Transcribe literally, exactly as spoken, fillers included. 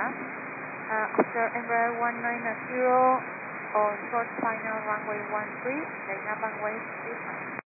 Uh, after Embraer one nine zero on short final runway one three, line up and wait, please.